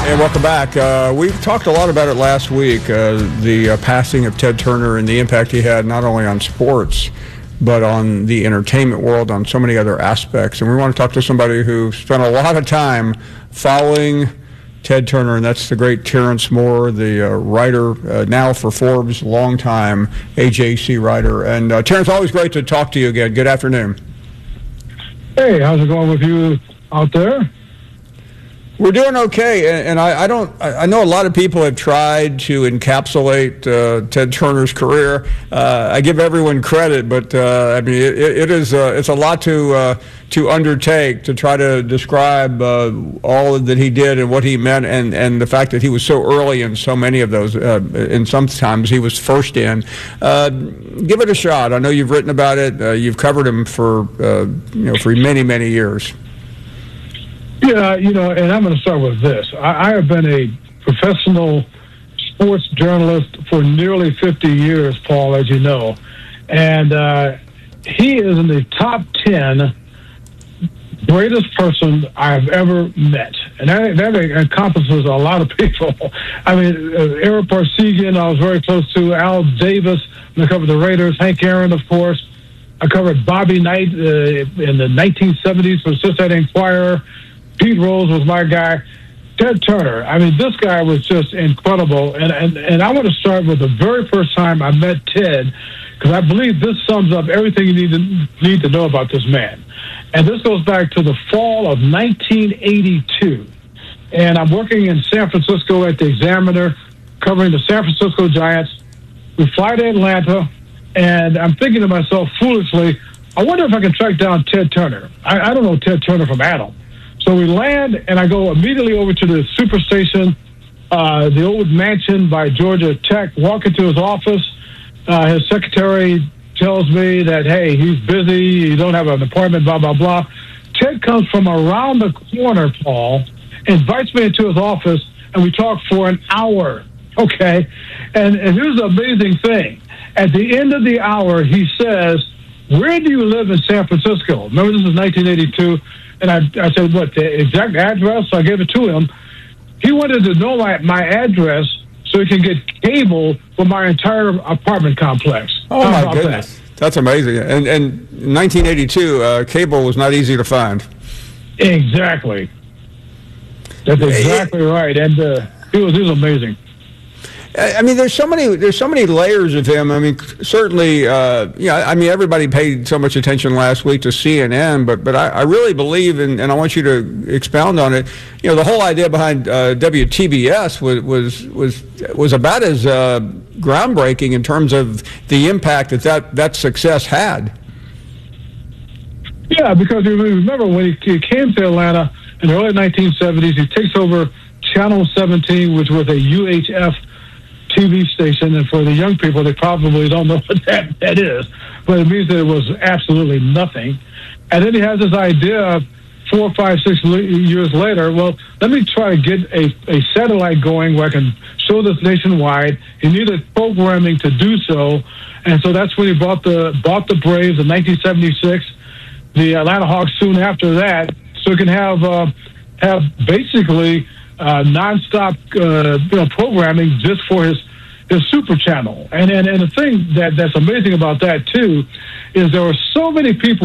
And welcome back. We talked a lot about it last week, the passing of Ted Turner and the impact he had not only on sports, but on the entertainment world, on so many other aspects. And we want to talk to somebody who spent a lot of time following Ted Turner, and that's the great Terrence Moore, the writer now for Forbes, longtime AJC writer. And Terrence, always great to talk to you again. Good afternoon. Hey, how's it going with you out there? We're doing okay, and I know a lot of people have tried to encapsulate Ted Turner's career. I give everyone credit, but I mean it's a lot to undertake to try to describe all that he did and what he meant, and the fact that he was so early in so many of those, and sometimes he was first in. Give it a shot. I know you've written about it. You've covered him for for many years. Yeah, and I'm going to start with this. I have been a professional sports journalist for nearly 50 years, Paul, as you know. And he is in the top 10 greatest person I've ever met. And that encompasses a lot of people. I mean, Eric Parsegian, I was very close to. Al Davis, I covered the Raiders. Hank Aaron, of course. I covered Bobby Knight in the 1970s for Cincinnati Enquirer. Pete Rose was my guy. Ted Turner, I mean, this guy was just incredible. And I want to start with the very first time I met Ted, because I believe this sums up everything you need to know about this man. And this goes back to the fall of 1982. And I'm working in San Francisco at the Examiner, covering the San Francisco Giants. We fly to Atlanta, and I'm thinking to myself foolishly, I wonder if I can track down Ted Turner. I don't know Ted Turner from Adam. So we land, and I go immediately over to the Superstation, the old mansion by Georgia Tech, walk into his office. His secretary tells me that, hey, he's busy, you don't have an appointment, blah, blah, blah. Ted comes from around the corner, Paul, invites me into his office, and we talk for an hour, okay? And here's the amazing thing. At the end of the hour, he says, where do you live in San Francisco? Remember, this is 1982. And I said, what, the exact address? So I gave it to him. He wanted to know my address so he can get cable for my entire apartment complex. Oh, my goodness. That's amazing. And in 1982, cable was not easy to find. Exactly. That's exactly right. And he was amazing. I mean, there's so many layers of him. I mean, certainly, I mean, everybody paid so much attention last week to CNN, but I really believe, and I want you to expound on it. The whole idea behind WTBS was about as groundbreaking in terms of the impact that success had. Yeah, because you remember when he came to Atlanta in the early 1970s, he takes over Channel 17, which was a UHF TV station, and for the young people, they probably don't know what that is, but it means that it was absolutely nothing. And then he has this idea 4, 5, 6 years later, well, let me try to get a satellite going where I can show this nationwide. He needed programming to do so, and so that's when he bought the Braves in 1976, the Atlanta Hawks soon after that, so he can have basically nonstop programming just for his super channel. And the thing that's amazing about that too is there were so many people